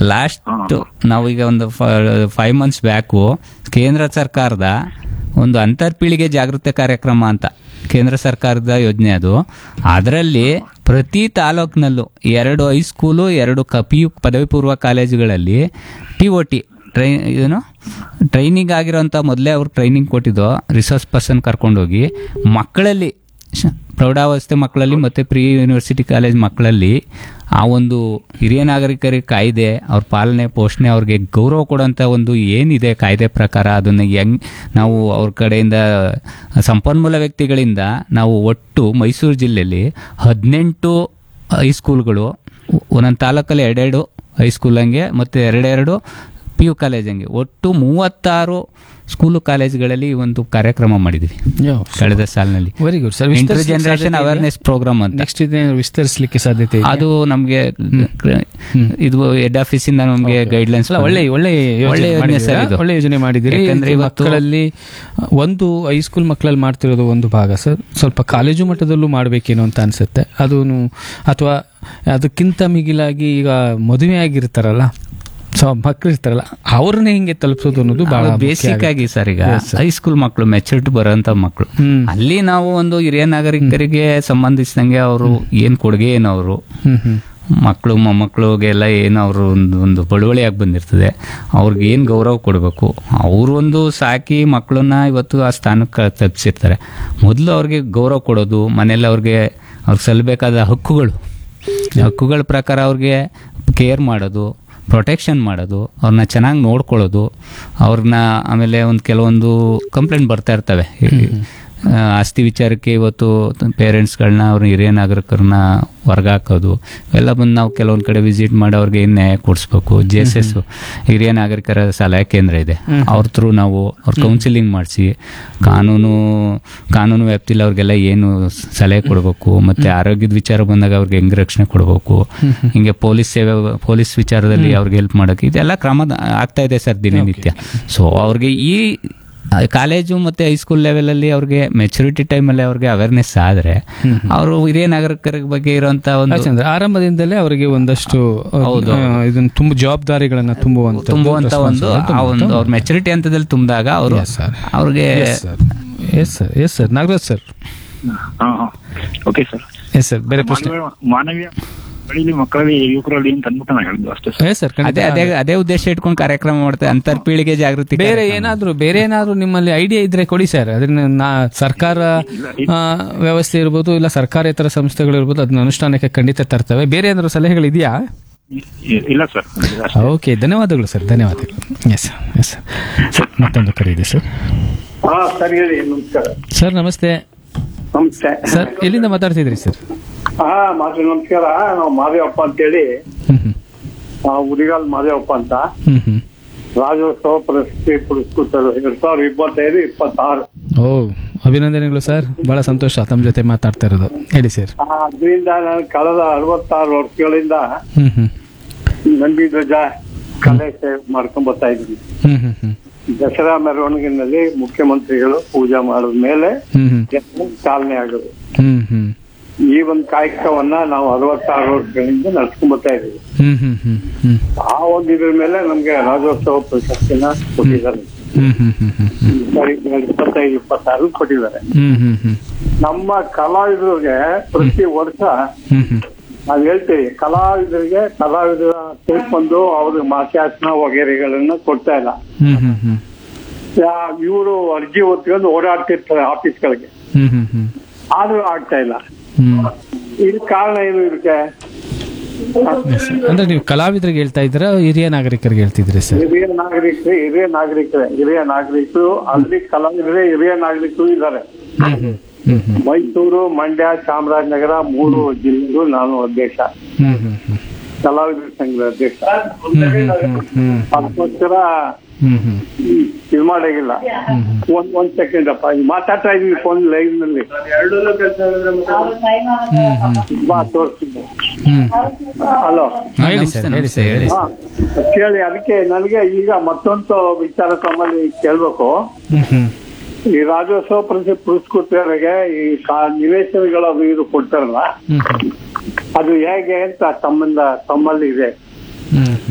Last ನಾವೀಗ ಒಂದು 5 months back ಕೇಂದ್ರ ಸರ್ಕಾರದ ಒಂದು ಅಂತರ್ಪೀಳಿಗೆ ಜಾಗೃತಿ ಕಾರ್ಯಕ್ರಮ ಅಂತ ಕೇಂದ್ರ ಸರ್ಕಾರದ ಯೋಜನೆ ಅದು. ಅದರಲ್ಲಿ ಪ್ರತಿ ತಾಲೂಕಿನಲ್ಲೂ 2 ಹೈಸ್ಕೂಲು 2 PU ಪದವಿ ಪೂರ್ವ ಕಾಲೇಜುಗಳಲ್ಲಿ TOT ಟ್ರೈನಿಂಗ್ ಆಗಿರೋಂಥ ಮೊದಲೇ ಅವ್ರು ಟ್ರೈನಿಂಗ್ ಕೊಟ್ಟಿದ್ದು ರಿಸೋರ್ಸ್ ಪರ್ಸನ್ ಕರ್ಕೊಂಡೋಗಿ ಮಕ್ಕಳಲ್ಲಿ ಪ್ರೌಢಾವಸ್ಥೆ ಮಕ್ಕಳಲ್ಲಿ ಮತ್ತು ಪ್ರೀ ಯೂನಿವರ್ಸಿಟಿ ಕಾಲೇಜ್ ಮಕ್ಕಳಲ್ಲಿ ಆ ಒಂದು ಹಿರಿಯ ನಾಗರಿಕರಿಗೆ ಕಾಯ್ದೆ ಅವ್ರ ಪಾಲನೆ ಪೋಷಣೆ ಅವ್ರಿಗೆ ಗೌರವ ಕೊಡೋಂಥ ಒಂದು ಏನಿದೆ ಕಾಯ್ದೆ ಪ್ರಕಾರ ಅದನ್ನು ನಾವು ಅವ್ರ ಕಡೆಯಿಂದ ಸಂಪನ್ಮೂಲ ವ್ಯಕ್ತಿಗಳಿಂದ ನಾವು ಒಟ್ಟು ಮೈಸೂರು ಜಿಲ್ಲೆಯಲ್ಲಿ 18 ಹೈಸ್ಕೂಲ್ಗಳು ಒಂದೊಂದು ತಾಲೂಕಲ್ಲಿ 2 ಹೈಸ್ಕೂಲ್ ಹಂಗೆ ಮತ್ತು 2 PU ಕಾಲೇಜ್ ಹಂಗೆ ಒಟ್ಟು 36 ಸ್ಕೂಲು ಕಾಲೇಜ್ಗಳಲ್ಲಿ ಒಂದು ಕಾರ್ಯಕ್ರಮ ಮಾಡಿದ್ವಿ ಕಳೆದ ಸಾಲಿನಲ್ಲಿ. Very good sir. Inter generation awareness program ಅಂತ. ನೆಕ್ಸ್ಟ್ ವಿಸ್ತರಿಸಲಿಕ್ಕೆ ಸಾಧ್ಯತೆ ಅದು ನಮಗೆ ಇದು ಹೆಡ್ ಆಫೀಸ್ ಇಂದ ನಮಗೆ ಗೈಡ್ಲೈನ್ಸ್ ಒಳ್ಳೆ ಯೋಜನೆ ಮಾಡಿದಿರಿ. ಯಾಕಂದ್ರೆ ಮಕ್ಕಳಲ್ಲಿ ಒಂದು ಹೈಸ್ಕೂಲ್ ಮಕ್ಕಳಲ್ಲಿ ಮಾಡ್ತಿರೋದು ಒಂದು ಭಾಗ ಸರ್, ಸ್ವಲ್ಪ ಕಾಲೇಜು ಮಟ್ಟದಲ್ಲೂ ಮಾಡಬೇಕೇನೋ ಅಂತ ಅನ್ಸುತ್ತೆ. ಅದು ಅಥವಾ ಅದಕ್ಕಿಂತ ಮಿಗಿಲಾಗಿ ಈಗ ಮದುವೆ ಆಗಿರ್ತಾರಲ್ಲ ಮಕ್ಕಳು ಇರ್ತಾರಲ್ಲ ಅವ್ರನ್ನೇ ಹಿಂಗೆ ತಲುಪಿಸೋದು ಅನ್ನೋದು ಬಹಳ ಬೇಸಿಕ್ ಆಗಿ ಸರ್. ಈಗ ಹೈಸ್ಕೂಲ್ ಮಕ್ಕಳು ಮೆಚೂರಿಟಿ ಬರೋಂಥ ಮಕ್ಕಳು ಅಲ್ಲಿ ನಾವು ಒಂದು ಹಿರಿಯ ನಾಗರಿಕರಿಗೆ ಸಂಬಂಧಿಸಿದಂಗೆ ಅವರು ಏನ್ ಕೊಡುಗೆ ಏನು ಅವರು ಮಕ್ಕಳು ಮೊಮ್ಮಕ್ಕಳಿಗೆಲ್ಲ ಏನು ಅವರು ಒಂದು ಬಳುವಳಿಯಾಗಿ ಬಂದಿರ್ತದೆ, ಅವ್ರಿಗೆ ಏನು ಗೌರವ ಕೊಡಬೇಕು, ಅವರು ಒಂದು ಸಾಕಿ ಮಕ್ಕಳನ್ನ ಇವತ್ತು ಆ ಸ್ಥಾನಕ್ಕೆ ತಲುಪಿಸಿರ್ತಾರೆ. ಮೊದಲು ಅವ್ರಿಗೆ ಗೌರವ ಕೊಡೋದು, ಮನೇಲಿ ಅವ್ರಿಗೆ ಸಲ್ಲಬೇಕಾದ ಹಕ್ಕುಗಳ ಪ್ರಕಾರ ಅವ್ರಿಗೆ ಕೇರ್ ಮಾಡೋದು, ಪ್ರೊಟೆಕ್ಷನ್ ಮಾಡೋದು, ಅವ್ರನ್ನ ಚೆನ್ನಾಗಿ ನೋಡ್ಕೊಳ್ಳೋದು, ಅವ್ರನ್ನ ಆಮೇಲೆ ಕೆಲವೊಂದು ಕಂಪ್ಲೇಂಟ್ ಬರ್ತಾ ಇರ್ತವೆ ಆಸ್ತಿ ವಿಚಾರಕ್ಕೆ. ಇವತ್ತು ಪೇರೆಂಟ್ಸ್ಗಳನ್ನ ಅವ್ರ ಹಿರಿಯ ನಾಗರಿಕರನ್ನ ಹೊರಗಾಕೋದು ಎಲ್ಲ ಬಂದು ನಾವು ಕೆಲವೊಂದು ಕಡೆ ವಿಸಿಟ್ ಮಾಡಿ ಅವ್ರಿಗೆ ಏನು ನ್ಯಾಯ ಕೊಡಿಸ್ಬೇಕು. JSS ಹಿರಿಯ ನಾಗರಿಕರ ಸಲಹೆ ಕೇಂದ್ರ ಇದೆ, ಅವ್ರ ಥ್ರೂ ನಾವು ಅವ್ರ ಕೌನ್ಸಿಲಿಂಗ್ ಮಾಡಿಸಿ ಕಾನೂನು ವ್ಯಾಪ್ತಿಲಿ ಅವ್ರಿಗೆಲ್ಲ ಏನು ಸಲಹೆ ಕೊಡಬೇಕು, ಮತ್ತು ಆರೋಗ್ಯದ ವಿಚಾರ ಬಂದಾಗ ಅವ್ರಿಗೆ ಹೆಂಗೆ ರಕ್ಷಣೆ ಕೊಡಬೇಕು, ಹಿಂಗೆ ಪೊಲೀಸ್ ವಿಚಾರದಲ್ಲಿ ಅವ್ರಿಗೆ ಹೆಲ್ಪ್ ಮಾಡೋಕ್ಕೆ ಇದೆಲ್ಲ ಕ್ರಮ ಆಗ್ತಾ ಇದೆ ಸರ್ ದಿನನಿತ್ಯ. ಸೊ ಅವ್ರಿಗೆ ಈ ಕಾಲೇಜು ಮತ್ತು ಹೈಸ್ಕೂಲ್ ಲೆವೆಲಲ್ಲಿ ಅವ್ರಿಗೆ ಮೆಚುರಿಟಿ ಟೈಮಲ್ಲಿ ಅವ್ರಿಗೆ ಅವೇರ್ನೆಸ್ ಆದರೆ ಅವರು ಹಿರಿಯ ನಾಗರಿಕರ ಬಗ್ಗೆ ಇರುವಂತ ಒಂದು ಆರಂಭದಿಂದಲೇ ಅವರಿಗೆ ಒಂದಷ್ಟು ಇದನ್ನು ತುಂಬ ಜವಾಬ್ದಾರಿಗಳನ್ನ ತುಂಬುವಂತ ಒಂದು ಅವ್ರ ಮೆಚುರಿಟಿ ಹಂತದಲ್ಲಿ ತುಂಬಿದಾಗ ಅವರು ಅವ್ರಿಗೆ yes sir Nagaraj sir. Okay sir. Yes sir. ಬೇರೆ ಪ್ರಶ್ನೆ? ಮಾನವೀಯ ಮಕ್ಕಳಲ್ಲಿ ಯುವಕರಲ್ಲಿ ಅಂತ ಅಂದ್ಬಿಟ್ಟು ನಾನು ಹೇಳಿದ್ದು ಅಷ್ಟೇ ಸರ್. ಅದೇ ಉದ್ದೇಶ ಇಟ್ಕೊಂಡು ಕಾರ್ಯಕ್ರಮ ಮಾಡ್ತಾರೆ, ಅಂತರ್ಪೀಳಿಗೆ ಜಾಗೃತಿ. ಬೇರೆ ಏನಾದ್ರೂ ನಿಮ್ಮಲ್ಲಿ ಐಡಿಯಾ ಇದ್ರೆ ಕೊಡಿ ಸರ್. ಅದನ್ನ ಸರ್ಕಾರ ವ್ಯವಸ್ಥೆ ಇರ್ಬೋದು, ಇಲ್ಲ ಸರ್ಕಾರೇತರ ಸಂಸ್ಥೆಗಳು ಇರ್ಬೋದು, ಅದನ್ನ ಅನುಷ್ಠಾನಕ್ಕೆ ಖಂಡಿತ ತರ್ತವೆ. ಬೇರೆ ಏನಾದ್ರು ಸಲಹೆಗಳಿದೆಯಾ? ಇಲ್ಲ ಸರ್. ಓಕೆ, ಧನ್ಯವಾದಗಳು ಸರ್, ಧನ್ಯವಾದಗಳು. Yes sir. ಮತ್ತೊಂದು ಕರೆ ಇದೆ ಸರ್. ಸರ್ ನಮಸ್ತೆ. ನಮಸ್ತೆ ಸರ್, ಎಲ್ಲಿಂದ ಮಾತಾಡ್ತಿದ್ರಿ ಸರ್? ನಮಸ್ಕಾರ. ನಾವು ಮಾದೇವಪ್ಪ ಅಂತೇಳಿ, ಉರಿಗಾಲ್ ಮಾದೇವಪ್ಪ ಅಂತ. ರಾಜ್ಯೋತ್ಸವ ಪ್ರಶಸ್ತಿ ಪುರಸ್ಕೃತರು 2025-26. ಓ, ಅಭಿನಂದನೆಗಳು ಸರ್, ಬಹಳ ಸಂತೋಷ ತಮ್ಮ ಜೊತೆ ಮಾತಾಡ್ತಾ ಇರೋದು. ಹೇಳಿ ಸರ್. ಅದರಿಂದ ನಾನು ಕಳೆದ 66 ವರ್ಷಗಳಿಂದ ನಂದಿ ಧ್ವಜ ಕಲೆ ಸೇವೆ ಮಾಡ್ಕೊಂಡ್ ಬರ್ತಾ ಇದ್ದೀನಿ. ದಸರಾ ಮೆರವಣಿಗೆನಲ್ಲಿ ಮುಖ್ಯಮಂತ್ರಿಗಳು ಪೂಜೆ ಮಾಡಿದ ಮೇಲೆ ಚಾಲನೆ ಆಗೋದು. ಈ ಒಂದು ಕಾಯಕವನ್ನ ನಾವು 66 ವರ್ಷಗಳಿಂದ ನಡ್ಸ್ಕೊಂಡ್ ಬರ್ತಾ ಇದ್ದೀವಿ. ಆ ಒಂದು ಇದ್ರ ಮೇಲೆ ನಮ್ಗೆ ರಾಜ್ಯೋತ್ಸವ ಪ್ರಶಸ್ತಿನ ಕೊಟ್ಟಿದ್ದಾರೆ. 2025-26 ಕೊಟ್ಟಿದ್ದಾರೆ. ನಮ್ಮ ಕಲಾವಿದರಿಗೆ ಪ್ರತಿ ವರ್ಷ ನಾವ್ ಹೇಳ್ತೀವಿ, ಕಲಾವಿದರ ತಿಳ್ಕೊಂಡು ಅವ್ರಿಗೆ ಮಾಸಾಸನ ವಗೇರೆಗಳನ್ನ ಕೊಡ್ತಾ ಇಲ್ಲ. ಇವರು ಅರ್ಜಿ ಹೊತ್ಕೊಂಡು ಓಡಾಡ್ತಿರ್ತಾರೆ ಆಫೀಸ್ಗಳಿಗೆ, ಆದ್ರೂ ಆಗ್ತಾ ಇಲ್ಲ. ಇದಕ್ಕೆ ಕಾರಣ ಏನು? ಇದಕ್ಕೆ ಅಂದ್ರೆ ನೀವು ಕಲಾವಿದರಿಗೆ ಹೇಳ್ತಾ ಇದ್ದೀರಾ, ಹಿರಿಯ ನಾಗರಿಕರಿಗೆ ಹೇಳ್ತಿದ್ರಿ ಸರ್? ಹಿರಿಯ ನಾಗರಿಕರು ಅಲ್ಲಿ ಕಲಾವಿದರೇ ಹಿರಿಯ ನಾಗರಿಕರು ಇದ್ದಾರೆ. ಮೈಸೂರು, ಮಂಡ್ಯ, ಚಾಮರಾಜನಗರ 3 ಜಿಲ್ಲೆಗಳು ನಾನು ಅಧ್ಯಕ್ಷ, ಕಲಾವಿದರ ಸಂಘದ ಅಧ್ಯಕ್ಷ. ಅದಕ್ಕೋಸ್ಕರ ಇದು ಮಾಡಾಗಿಲ್ಲ. ಒಂದ್ ಸೆಕೆಂಡ್ ಅಪ್ಪ, ಮಾತಾಡ್ತಾ ಇದೀವಿ ಫೋನ್ ಲೈವ್ ನಲ್ಲಿ. ತೋರಿಸ್ತೀನಿ. ಹಲೋ, ಕೇಳಿ. ಅದಕ್ಕೆ ನನಗೆ ಈಗ ಮತ್ತೊಂದು ವಿಚಾರ ತಮ್ಮಲ್ಲಿ ಕೇಳ್ಬೇಕು. ಈ ರಾಜ್ಯೋತ್ಸವ ಪುರಸ್ಕೃತರಿಗೆ ಈ ನಿವೇಶನಗಳು ಅದು ಇದು ಕೊಡ್ತಾರಲ್ಲ, ಅದು ಹೇಗೆ ಅಂತ ತಮ್ಮಲ್ಲಿ ಇದೆ.